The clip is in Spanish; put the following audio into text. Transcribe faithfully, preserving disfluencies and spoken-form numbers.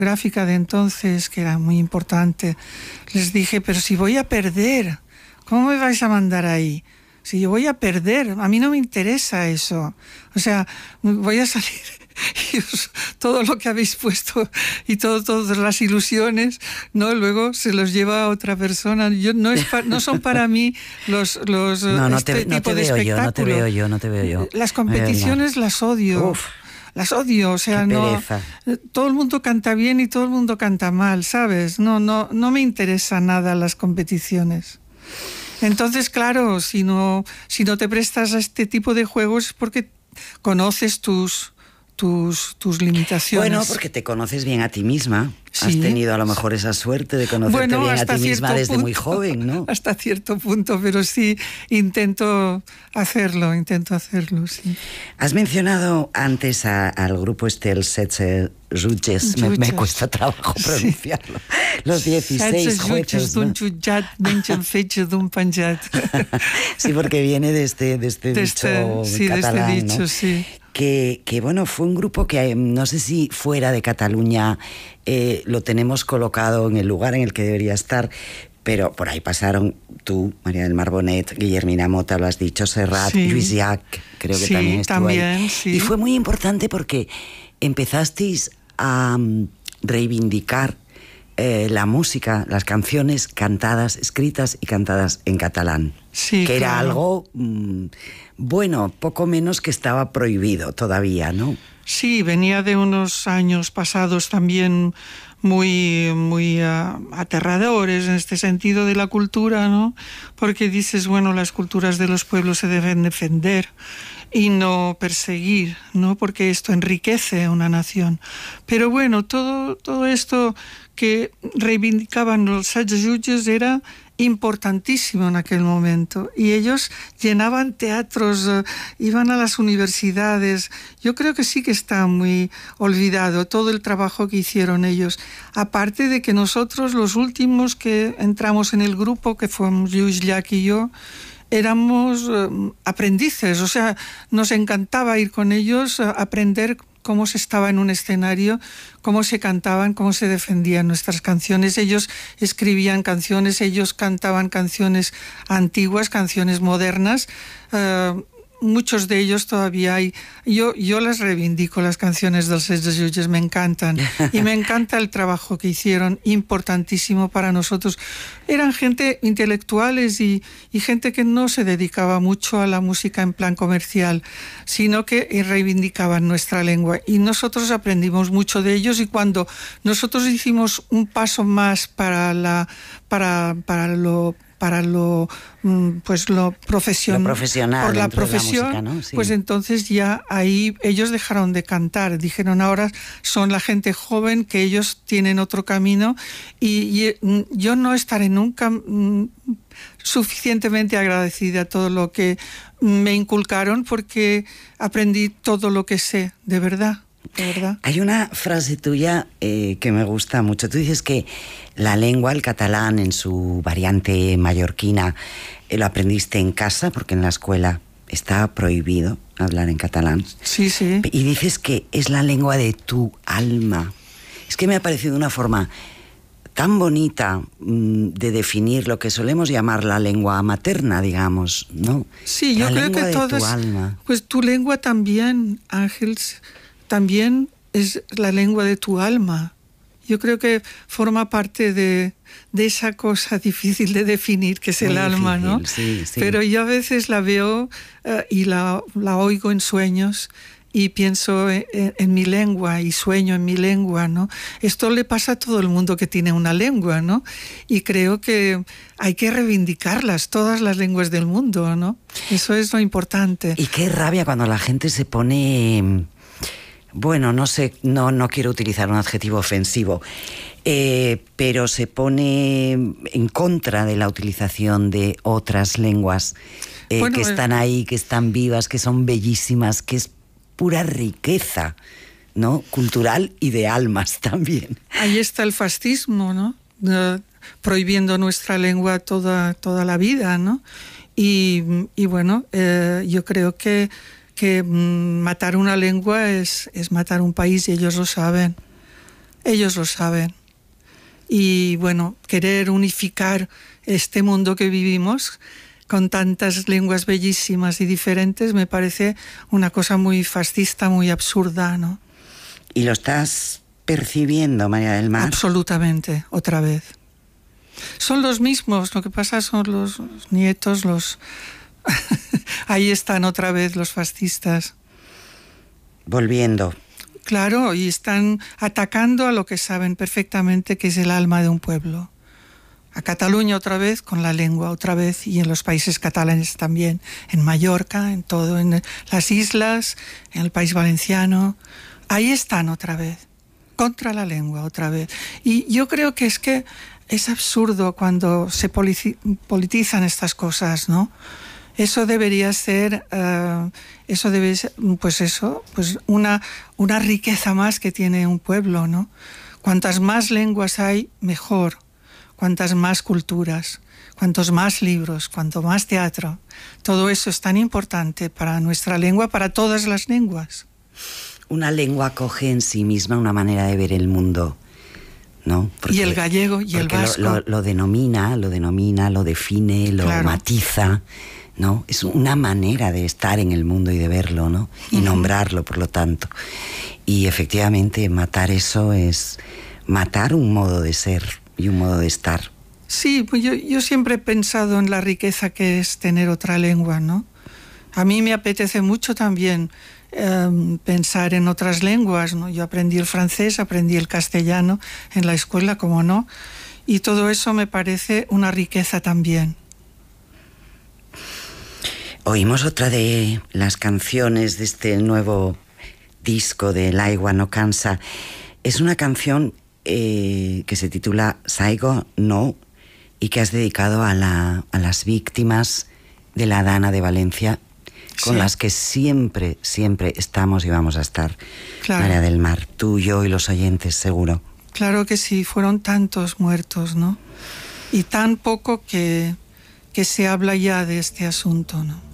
gráfica de entonces, que era muy importante, les dije, pero si voy a perder, ¿cómo me vais a mandar ahí? Si yo voy a perder, a mí no me interesa eso. O sea, voy a salir y os, todo lo que habéis puesto y todo, todas las ilusiones, ¿no? Luego se los lleva a otra persona. Yo, no, es pa, no son para mí los, los no, no este te, tipo no te de veo espectáculo. Yo, no te veo yo, no te veo yo. Las competiciones las odio. Uf. Las odio, o sea, no, todo el mundo canta bien y todo el mundo canta mal, ¿sabes? No, no, no me interesa nada las competiciones. Entonces, claro, si no, si no te prestas a este tipo de juegos es porque conoces tus, tus, tus limitaciones. Bueno, porque te conoces bien a ti misma. Sí. Has tenido a lo mejor esa suerte de conocerte bueno, bien a ti misma desde punto, muy joven, ¿no? Hasta cierto punto, pero sí intento hacerlo, intento hacerlo, sí. Has mencionado antes a, al grupo este, el setze jutges, me, me cuesta trabajo pronunciarlo. Sí. Los dieciséis jueces, ¿no? Jutjat, d'un penjat. Sí, porque viene de este, de este de dicho este, sí, catalán, de este dicho, ¿no? sí. Que, que bueno, fue un grupo que no sé si fuera de Cataluña eh, lo tenemos colocado en el lugar en el que debería estar, pero por ahí pasaron tú, María del Mar Bonet, Guillermina Mota, lo has dicho, Serrat, sí. Lluís Llach, creo que sí, también estuvo también, ahí. Sí. Y fue muy importante porque empezasteis a um, reivindicar eh, la música, las canciones cantadas, escritas y cantadas en catalán. Sí, que era claro. algo, mmm, bueno, poco menos que estaba prohibido todavía, ¿no? Sí, venía de unos años pasados también muy, muy uh, aterradores en este sentido de la cultura, ¿no? Porque dices, bueno, las culturas de los pueblos se deben defender y no perseguir, ¿no? Porque esto enriquece a una nación. Pero bueno, todo, todo esto que reivindicaban los setze jutges era importantísimo en aquel momento, y ellos llenaban teatros, uh, iban a las universidades. Yo creo que sí que está muy olvidado todo el trabajo que hicieron ellos, aparte de que nosotros, los últimos que entramos en el grupo, que fuimos Lluís Llach y yo, éramos uh, aprendices, o sea, nos encantaba ir con ellos a aprender cómo se estaba en un escenario, cómo se cantaban, cómo se defendían nuestras canciones. Ellos escribían canciones, ellos cantaban canciones antiguas, canciones modernas. Uh, muchos de ellos todavía hay. Yo, yo las reivindico, las canciones dels setze jutges, me encantan. Y me encanta el trabajo que hicieron, importantísimo para nosotros. Eran gente intelectuales y, y gente que no se dedicaba mucho a la música en plan comercial, sino que reivindicaban nuestra lengua. Y nosotros aprendimos mucho de ellos, y cuando nosotros hicimos un paso más para, la, para, para lo... para lo pues lo, profesion, lo profesional por la profesión, de la música, ¿no? Sí. Pues entonces ya ahí ellos dejaron de cantar, dijeron ahora son la gente joven, que ellos tienen otro camino, y, y yo no estaré nunca mm, suficientemente agradecida a todo lo que me inculcaron, porque aprendí todo lo que sé, de verdad. ¿De verdad? Hay una frase tuya eh, que me gusta mucho. Tú dices que la lengua, el catalán en su variante mallorquina, eh, lo aprendiste en casa porque en la escuela está prohibido hablar en catalán. Sí, sí. Y dices que es la lengua de tu alma. Es que me ha parecido una forma tan bonita mmm, de definir lo que solemos llamar la lengua materna, digamos, ¿no? Sí, yo la creo lengua que de todas, tu alma. Pues tu lengua también, Ángel, también es la lengua de tu alma. Yo creo que forma parte de, de esa cosa difícil de definir que es Muy el alma, difícil, ¿no? Sí, sí. Pero yo a veces la veo uh, y la, la oigo en sueños y pienso en, en mi lengua y sueño en mi lengua, ¿no? Esto le pasa a todo el mundo que tiene una lengua, ¿no? Y creo que hay que reivindicarlas, todas las lenguas del mundo, ¿no? Eso es lo importante. Y qué rabia cuando la gente se pone... Bueno, no sé, no, no quiero utilizar un adjetivo ofensivo, eh, pero se pone en contra de la utilización de otras lenguas eh, bueno, que están ahí, que están vivas, que son bellísimas, que es pura riqueza, ¿no? Cultural y de almas también. Ahí está el fascismo, ¿no? Uh, prohibiendo nuestra lengua toda, toda la vida, ¿no? Y, y bueno, eh, yo creo que que matar una lengua es, es matar un país, y ellos lo saben. ellos lo saben. Y bueno, querer unificar este mundo que vivimos con tantas lenguas bellísimas y diferentes me parece una cosa muy fascista, muy absurda, ¿no? ¿Y lo estás percibiendo, María del Mar? Absolutamente, otra vez. Son los mismos, lo que pasa son los nietos, los... Ahí están otra vez los fascistas. Volviendo. Claro, y están atacando a lo que saben perfectamente que es el alma de un pueblo. A Cataluña otra vez, con la lengua otra vez, y en los países catalanes también, en Mallorca, en todo, en las islas, en el País Valenciano. Ahí están otra vez, contra la lengua otra vez. Y yo creo que es que es absurdo cuando se politizan estas cosas, ¿no? Eso debería ser, uh, eso debe ser, pues eso, pues una, una riqueza más que tiene un pueblo, ¿no? Cuantas más lenguas hay, mejor. Cuantas más culturas, cuantos más libros, cuanto más teatro. Todo eso es tan importante para nuestra lengua, para todas las lenguas. Una lengua acoge en sí misma una manera de ver el mundo, ¿no? Porque, y el gallego y el vasco. Lo, lo, lo denomina, lo denomina, lo define, lo claro. matiza, ¿no? Es una manera de estar en el mundo y de verlo, ¿no? Y uh-huh. nombrarlo, por lo tanto. Y efectivamente matar eso es matar un modo de ser y un modo de estar. Sí, pues yo, yo siempre he pensado en la riqueza que es tener otra lengua, ¿no? A mí me apetece mucho también eh, pensar en otras lenguas, ¿no? Yo aprendí el francés, aprendí el castellano en la escuela, como no, y todo eso me parece una riqueza también. Oímos otra de las canciones de este nuevo disco de L'aigua no cansa. Es una canción eh, que se titula Saigo No y que has dedicado a, la, a las víctimas de la Dana de Valencia, con sí. las que siempre, siempre estamos y vamos a estar, claro. María del Mar, tú, yo y los oyentes, seguro. Claro que sí, fueron tantos muertos, ¿no? Y tan poco que, que se habla ya de este asunto, ¿no?